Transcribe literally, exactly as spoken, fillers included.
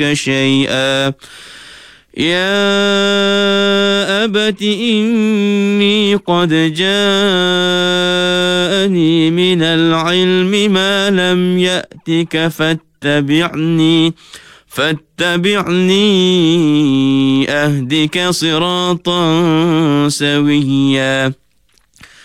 شيئا يا أبت إني قد جاءني من العلم ما لم يأتك فاتبعني فاتبعني أهدك صراطا سويا